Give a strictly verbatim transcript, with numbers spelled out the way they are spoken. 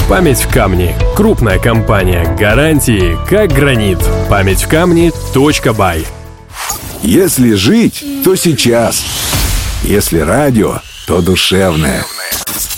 Память в камне. Крупная компания. Гарантии как гранит. Память в камне точка бай. Если жить, то сейчас. Если радио, то душевное.